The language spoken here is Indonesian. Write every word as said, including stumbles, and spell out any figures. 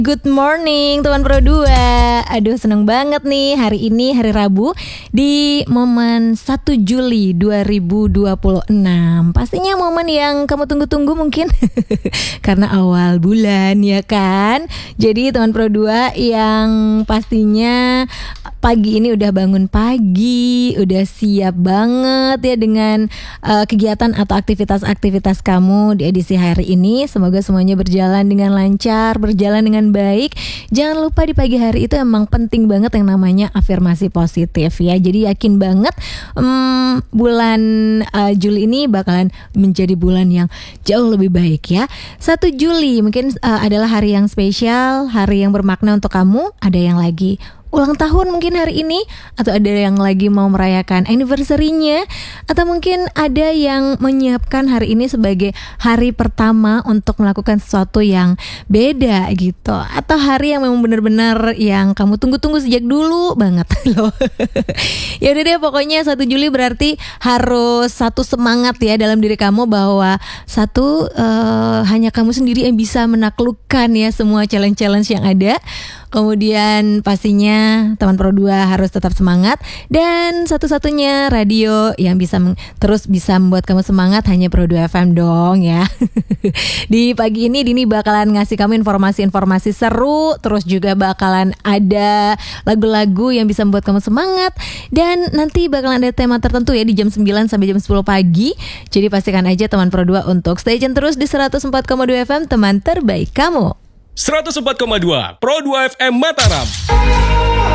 Good morning teman Pro dua. Aduh seneng banget nih hari ini hari Rabu di momen satu Juli dua ribu dua puluh enam. Pastinya momen yang kamu tunggu-tunggu mungkin karena awal bulan ya kan. Jadi teman Pro dua yang pastinya pagi ini udah bangun pagi, udah siap banget ya dengan uh, kegiatan atau aktivitas-aktivitas kamu di edisi hari ini. Semoga semuanya berjalan dengan lancar, berjalan dengan baik. Jangan lupa di pagi hari itu emang penting banget yang namanya afirmasi positif ya. Jadi yakin banget um, bulan uh, Juli ini bakalan menjadi bulan yang jauh lebih baik ya. satu Juli mungkin uh, adalah hari yang spesial, hari yang bermakna untuk kamu. Ada yang lagi ulang tahun mungkin hari ini, atau ada yang lagi mau merayakan anniversary-nya, atau mungkin ada yang menyiapkan hari ini sebagai hari pertama untuk melakukan sesuatu yang beda gitu, atau hari yang memang benar-benar yang kamu tunggu-tunggu sejak dulu banget loh. Ya udah deh, pokoknya satu Juli berarti harus satu semangat ya dalam diri kamu, bahwa satu uh, hanya kamu sendiri yang bisa menaklukkan ya semua challenge-challenge yang ada. Kemudian pastinya teman Pro dua harus tetap semangat, dan satu-satunya radio yang bisa meng- terus bisa membuat kamu semangat hanya Pro dua F M dong ya. Di pagi ini Dini bakalan ngasih kamu informasi-informasi seru, terus juga bakalan ada lagu-lagu yang bisa membuat kamu semangat, dan nanti bakalan ada tema tertentu ya di jam sembilan sampai jam sepuluh pagi. Jadi pastikan aja teman Pro dua untuk stay tune terus di seratus empat koma dua F M, teman terbaik kamu. seratus empat koma dua Pro dua F M Mataram.